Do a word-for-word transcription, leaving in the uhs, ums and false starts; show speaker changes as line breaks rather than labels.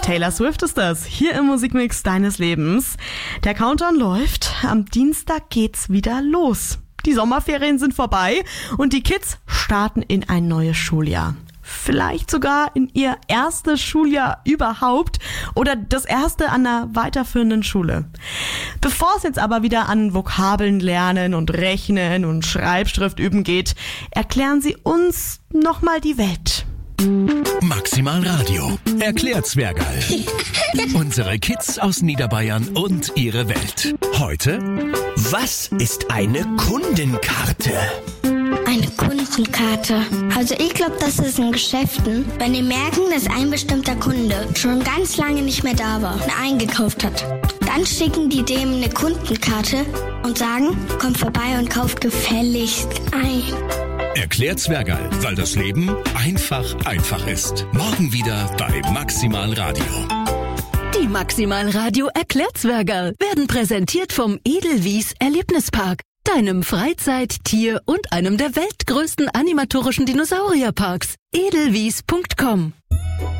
Taylor Swift ist das, hier im Musikmix deines Lebens. Der Countdown läuft, am Dienstag geht's wieder los. Die Sommerferien sind vorbei und die Kids starten in ein neues Schuljahr. Vielleicht sogar in ihr erstes Schuljahr überhaupt oder das erste an einer weiterführenden Schule. Bevor es jetzt aber wieder an Vokabeln lernen und Rechnen und Schreibschrift üben geht, erklären Sie uns nochmal die Welt.
Maximal Radio erklärt Zwergerl. Unsere Kids aus Niederbayern und ihre Welt. Heute:
Was ist eine Kundenkarte?
Eine Kundenkarte. Also ich glaube, das ist in Geschäften, wenn die merken, dass ein bestimmter Kunde schon ganz lange nicht mehr da war und eingekauft hat. Dann schicken die dem eine Kundenkarte und sagen, komm vorbei und kauf gefälligst ein.
Erklärt Zwergerl, weil das Leben einfach einfach ist. Morgen wieder bei Maximal Radio.
Die Maximal Radio erklärt Zwergerl werden präsentiert vom Edelwies Erlebnispark, deinem Freizeit-, Tier- und einem der weltgrößten animatorischen Dinosaurierparks. edelwies punkt com